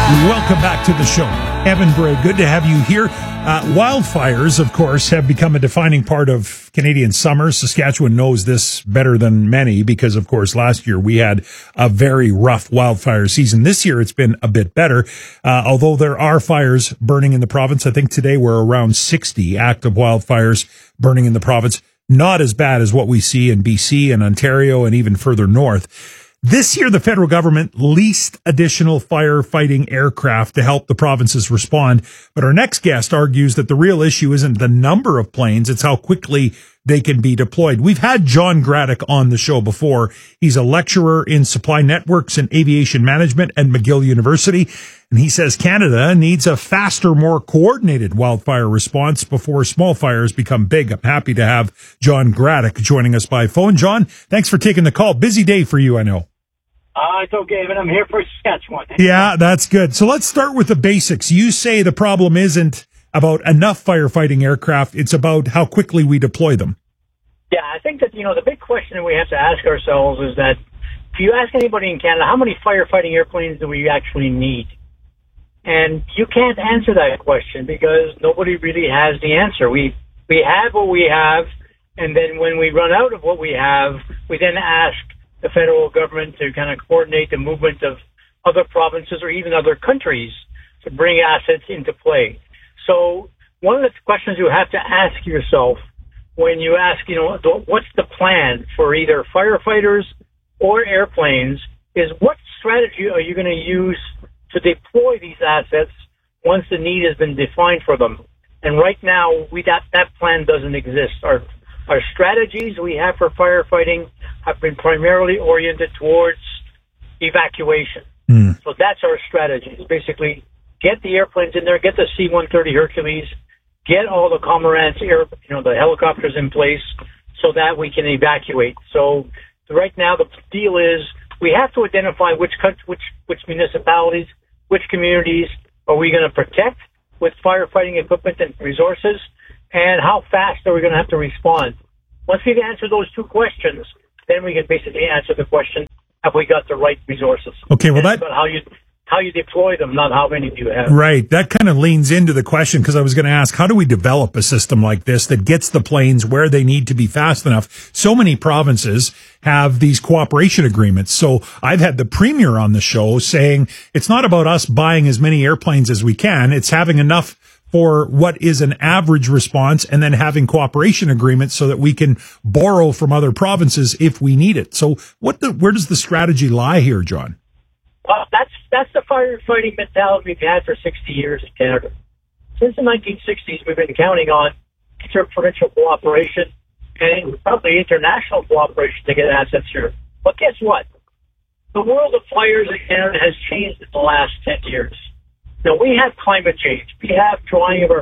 Welcome back to the show. Evan Bray, good to have you here. Wildfires, of course, have become a defining part of Canadian summer. Saskatchewan knows this better than many because, of course, last year we had a very rough wildfire season. This year it's been a bit better, although there are fires burning in the province. I think today we're around 60 active wildfires burning in the province. Not as bad as what we see in BC and Ontario and even further north. This year, the federal government leased additional firefighting aircraft to help the provinces respond. But our next guest argues that the real issue isn't the number of planes, it's how quickly they can be deployed. We've had John Graddick on the show before. He's a lecturer in supply networks and aviation management at McGill University. And he says Canada needs a faster, more coordinated wildfire response before small fires become big. I'm happy to have John Graddick joining us by phone. John, thanks for taking the call. Busy day for you, I know. It's okay, but I'm here for Saskatchewan. Yeah, that's good. So let's start with the basics. You say the problem isn't about enough firefighting aircraft. It's about how quickly we deploy them. Yeah, I think that, the big question that we have to ask ourselves is that if you ask anybody in Canada, how many firefighting airplanes do we actually need? And you can't answer that question because nobody really has the answer. We have what we have, and then when we run out of what we have, we then ask the federal government to kind of coordinate the movement of other provinces or even other countries to bring assets into play. So one of the questions you have to ask yourself when you ask, what's the plan for either firefighters or airplanes is what strategy are you going to use to deploy these assets once the need has been defined for them? And right now, that plan doesn't exist. Our strategies we have for firefighting have been primarily oriented towards evacuation. So that's our strategy. It's basically get the airplanes in there, get the C-130 Hercules, get all the Cormorants, the helicopters in place so that we can evacuate. So right now the deal is we have to identify which municipalities, which communities are we going to protect with firefighting equipment and resources, and how fast are we going to have to respond? Once we've answered those two questions, then we can basically answer the question, have we got the right resources? Okay, well, that's about how you deploy them, not how many do you have. Right. That kind of leans into the question because I was going to ask, how do we develop a system like this that gets the planes where they need to be fast enough? So many provinces have these cooperation agreements. So I've had the premier on the show saying it's not about us buying as many airplanes as we can. It's having enough for what is an average response and then having cooperation agreements so that we can borrow from other provinces if we need it. So where does the strategy lie here, John? Well, that's the firefighting mentality we've had for 60 years in Canada. Since the 1960s, we've been counting on interprovincial cooperation and probably international cooperation to get assets here. But guess what? The world of fires in Canada has changed in the last 10 years. Now, we have climate change. We have drying of our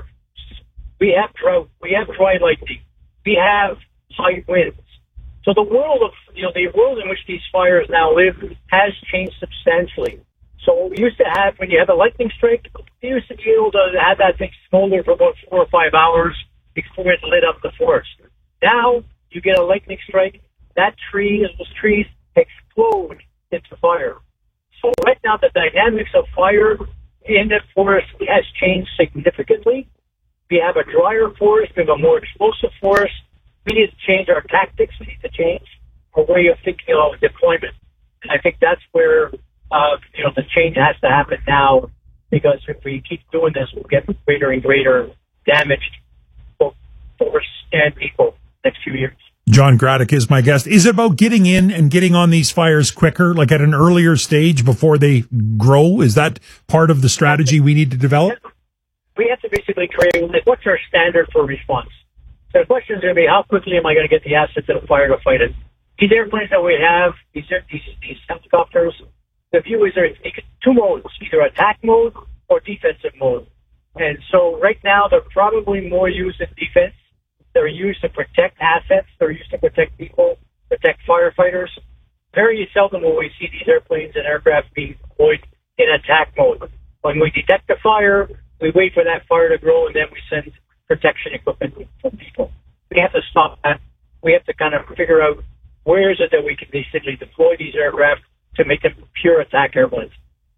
we have drought. We have dry lightning. We have high winds. So the world of, the world in which these fires now live has changed substantially. So what we used to have, when you had a lightning strike, you used to be able to have that thing smolder for about 4 or 5 hours before it lit up the forest. Now, you get a lightning strike, those trees explode into fire. So right now, the dynamics of fire in the forest has changed significantly. We have a drier forest, we have a more explosive forest. We need to change our tactics. We need to change our way of thinking of deployment. And I think that's where, the change has to happen now, because if we keep doing this, we'll get greater and greater damage to both forest and people next few years. John Graddick is my guest. Is it about getting in and getting on these fires quicker, like at an earlier stage before they grow? Is that part of the strategy we need to develop? We have to basically create, what's our standard for response? So the question is going to be, how quickly am I going to get the assets of the fire to fight it? These airplanes that we have, these helicopters, the view is there's two modes, either attack mode or defensive mode. And so right now, they're probably more used in defense. They're used to protect assets. They're used to protect people, protect firefighters. Very seldom will we see these airplanes and aircraft being deployed in attack mode. When we detect a fire, we wait for that fire to grow, and then we send protection equipment from people. We have to stop that. We have to kind of figure out where is it that we can basically deploy these aircraft to make them pure attack airplanes.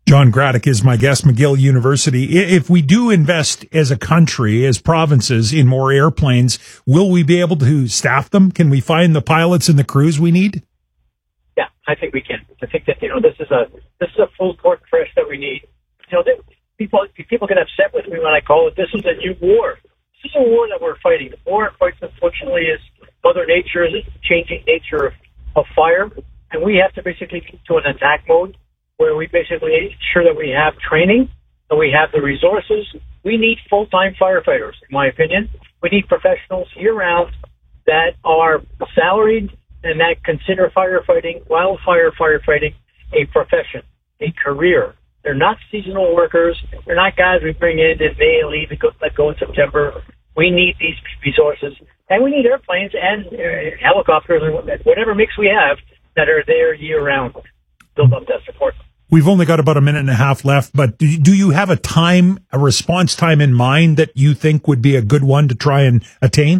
John Graddick is my guest, McGill University. If we do invest as a country, as provinces, in more airplanes, will we be able to staff them? Can we find the pilots and the crews we need? Yeah, I think we can. I think that, this is a full court press that we need. People get upset with me when I call it, this is a new war. This is a war that we're fighting. The war, quite unfortunately, is Mother Nature's changing nature of fire, and we have to basically get to an attack mode, where we basically ensure that we have training, that we have the resources. We need full-time firefighters, in my opinion. We need professionals year-round that are salaried and that consider wildfire firefighting, a profession, a career. They're not seasonal workers. They're not guys we bring in May and leave and let go in September. We need these resources. And we need airplanes and helicopters and whatever mix we have that are there year-round. Build up that support. We've only got about a minute and a half left, but do you have a response time in mind that you think would be a good one to try and attain?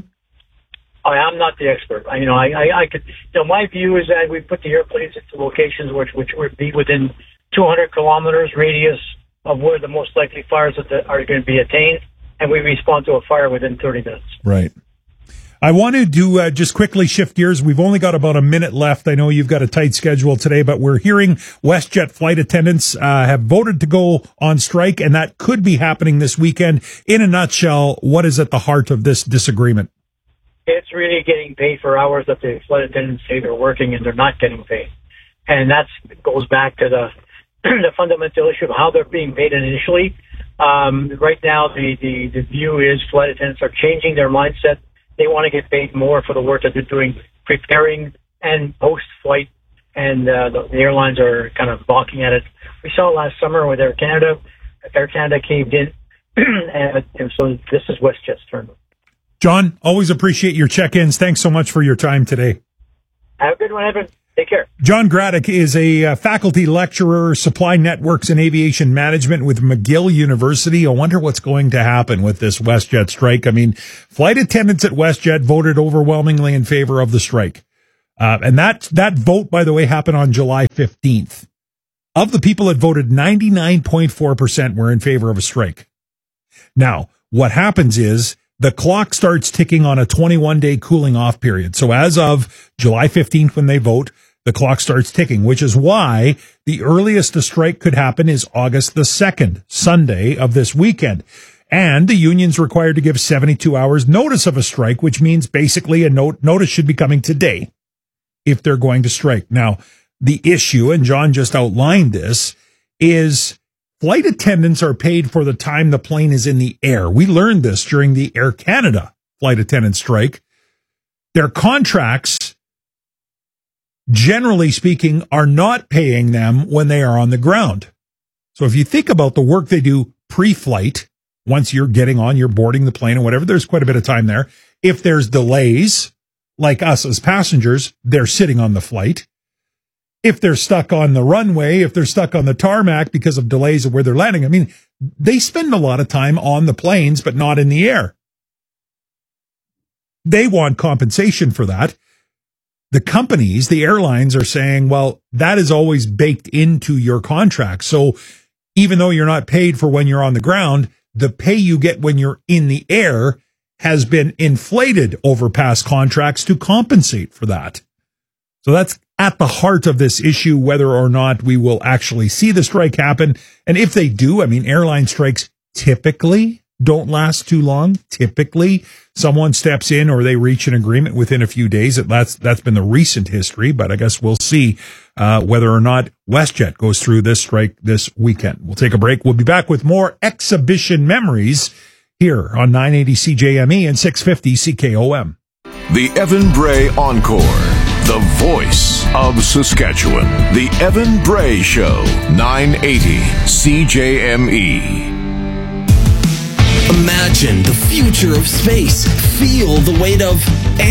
I'm not the expert. I could. My view is that we put the airplanes into locations which would be within 200 kilometers radius of where the most likely fires are going to be attained, and we respond to a fire within 30 minutes. Right. I want to do just quickly shift gears. We've only got about a minute left. I know you've got a tight schedule today, but we're hearing WestJet flight attendants have voted to go on strike, and that could be happening this weekend. In a nutshell, what is at the heart of this disagreement? It's really getting paid for hours that the flight attendants say they're working and they're not getting paid. And that goes back to the fundamental issue of how they're being paid initially. Right now, the view is flight attendants are changing their mindset. They want to get paid more for the work that they're doing, preparing and post-flight, and the airlines are kind of balking at it. We saw last summer with Air Canada. Air Canada caved in, and so this is WestJet's turn. John, always appreciate your check-ins. Thanks so much for your time today. Have a good one, Evan. Take care. John Graddick is a faculty lecturer, supply networks and aviation management with McGill University. I wonder what's going to happen with this WestJet strike. I mean, flight attendants at WestJet voted overwhelmingly in favor of the strike. And that vote, by the way, happened on July 15th. Of the people that voted, 99.4% were in favor of a strike. Now, what happens is the clock starts ticking on a 21-day cooling off period. So as of July 15th, when they vote, the clock starts ticking, which is why the earliest a strike could happen is August the 2nd, Sunday of this weekend. And the union's required to give 72 hours notice of a strike, which means basically a notice should be coming today if they're going to strike. Now, the issue, and John just outlined this, is flight attendants are paid for the time the plane is in the air. We learned this during the Air Canada flight attendant strike. Their contracts, generally speaking, are not paying them when they are on the ground. So if you think about the work they do pre-flight, once you're getting on, you're boarding the plane or whatever, there's quite a bit of time there. If there's delays, like us as passengers, they're sitting on the flight. If they're stuck on the runway, if they're stuck on the tarmac because of delays of where they're landing, I mean, they spend a lot of time on the planes, but not in the air. They want compensation for that. The companies, the airlines are saying, well, that is always baked into your contract. So even though you're not paid for when you're on the ground, the pay you get when you're in the air has been inflated over past contracts to compensate for that. So that's at the heart of this issue, whether or not we will actually see the strike happen. And if they do, I mean, airline strikes typically don't last too long. Typically, someone steps in or they reach an agreement within a few days. That's been the recent history, but I guess we'll see whether or not WestJet goes through this strike this weekend. We'll take a break. We'll be back with more exhibition memories here on 980 CJME and 650 CKOM. The Evan Bray Encore, the voice of Saskatchewan. The Evan Bray Show, 980 CJME. Imagine the future of space. Feel the weight of